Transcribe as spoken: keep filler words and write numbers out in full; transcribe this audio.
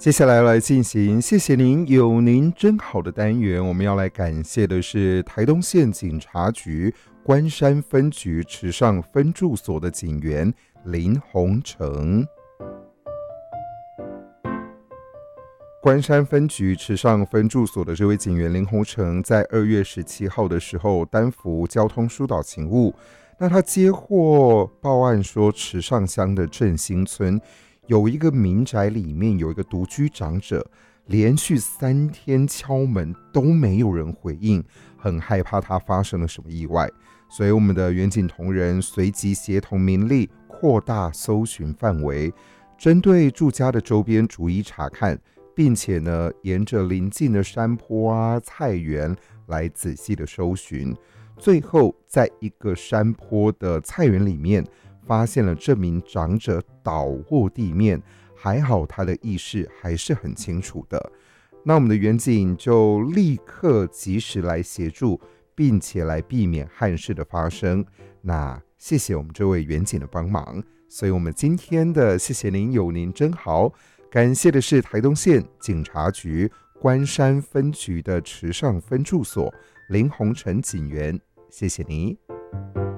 接下来来进行谢谢您有您真好的单元，我们要来感谢的是台东县警察局关山分局池上分驻所的警员林宏成。关山分局池上分驻所的这位警员林宏成，在二月十七号的时候担负交通疏导勤务。那他接获报案说，池上乡的振兴村有一个民宅里面有一个独居长者，连续三天敲门都没有人回应，很害怕他发生了什么意外，所以我们的远警同仁随即协同民力扩大搜寻范围，针对住家的周边逐一查看，并且呢沿着邻近的山坡啊、菜园来仔细的搜寻，最后在一个山坡的菜园里面发现了这名长者倒卧地面，还好他的意识还是很清楚的。那我们的远警就立刻及时来协助，并且来避免憾事的发生。那谢谢我们这位远警的帮忙。所以我们今天的谢谢您有您真好，感谢的是台东县警察局关山分局的池上分驻所林宏成警员，谢谢您。